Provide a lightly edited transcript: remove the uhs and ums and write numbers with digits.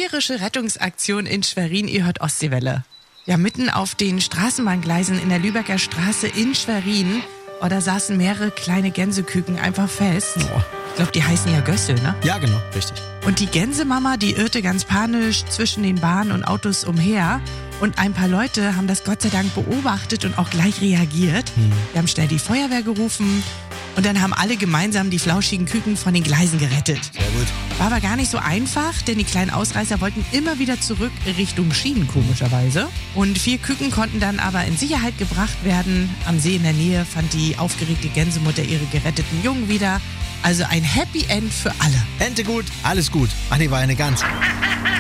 bayerische Rettungsaktion in Schwerin. Ihr hört Ostseewelle. Ja, mitten auf den Straßenbahngleisen in der Lübecker Straße in Schwerin, da saßen mehrere kleine Gänseküken einfach fest. Oh. Ich glaube, die heißen ja Gössel, ne? Ja, genau, richtig. Und die Gänsemama, die irrte ganz panisch zwischen den Bahnen und Autos umher. Und ein paar Leute haben das Gott sei Dank beobachtet und auch gleich reagiert. Die haben schnell die Feuerwehr gerufen. Und dann haben alle gemeinsam die flauschigen Küken von den Gleisen gerettet. Sehr gut. War aber gar nicht so einfach, denn die kleinen Ausreißer wollten immer wieder zurück Richtung Schienen, komischerweise. Und 4 Küken konnten dann aber in Sicherheit gebracht werden. Am See in der Nähe fand die aufgeregte Gänsemutter ihre geretteten Jungen wieder. Also ein Happy End für alle. Ente gut, alles gut. Ach nee, war eine Gans.